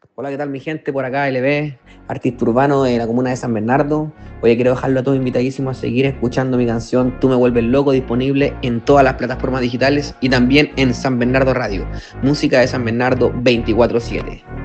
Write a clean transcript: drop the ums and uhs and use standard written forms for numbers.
Hola, ¿qué tal mi gente? Por acá LB, artista urbano de la comuna de San Bernardo. Oye, quiero dejarlo a todos invitadísimos a seguir escuchando mi canción Tú me vuelves loco, disponible en todas las plataformas digitales y también en San Bernardo Radio. Música de San Bernardo 24/7.